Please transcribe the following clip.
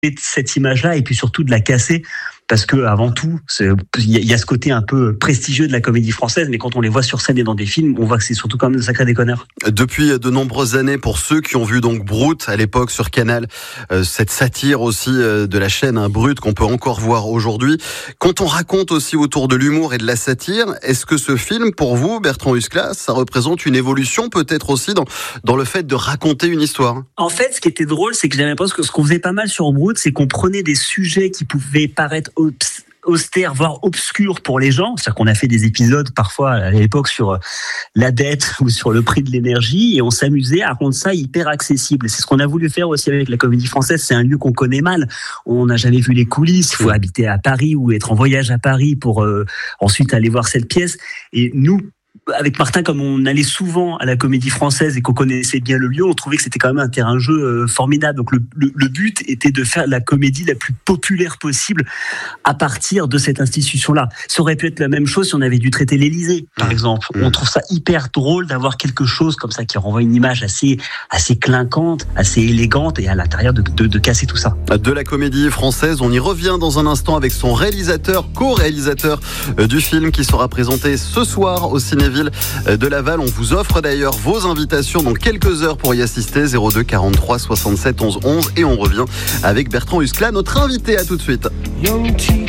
cette image-là et puis surtout de la casser. Parce que avant tout, il y a ce côté un peu prestigieux de la comédie française, mais quand on les voit sur scène et dans des films, on voit que c'est surtout quand même de sacrés déconneurs. Depuis de nombreuses années, pour ceux qui ont vu donc Brut à l'époque sur Canal, cette satire aussi de la chaîne Brut qu'on peut encore voir aujourd'hui. Quand on raconte aussi autour de l'humour et de la satire, est-ce que ce film, pour vous, Bertrand Huskla, ça représente une évolution peut-être aussi dans le fait de raconter une histoire? En fait, ce qui était drôle, c'est que j'avais l'impression que ce qu'on faisait pas mal sur Brut, c'est qu'on prenait des sujets qui pouvaient paraître austère, voire obscur pour les gens. C'est-à-dire qu'on a fait des épisodes parfois à l'époque sur la dette ou sur le prix de l'énergie et on s'amusait à rendre ça hyper accessible. C'est ce qu'on a voulu faire aussi avec la comédie française. C'est un lieu qu'on connaît mal. On n'a jamais vu les coulisses. Il faut habiter à Paris ou être en voyage à Paris pour ensuite aller voir cette pièce. Et nous, avec Martin, comme on allait souvent à la Comédie Française et qu'on connaissait bien le lieu, on trouvait que c'était quand même un terrain de jeu formidable. Donc le but était de faire la comédie la plus populaire possible à partir de cette institution-là. Ça aurait pu être la même chose si on avait dû traiter l'Élysée, par exemple. On trouve ça hyper drôle d'avoir quelque chose comme ça qui renvoie une image assez clinquante, assez élégante et à l'intérieur de casser tout ça. De la Comédie Française, on y revient dans un instant avec son réalisateur, co-réalisateur du film qui sera présenté ce soir au Cinéville de Laval. On vous offre d'ailleurs vos invitations dans quelques heures pour y assister. 02 43 67 11 11 et on revient avec Bertrand Huskla, notre invité. À tout de suite.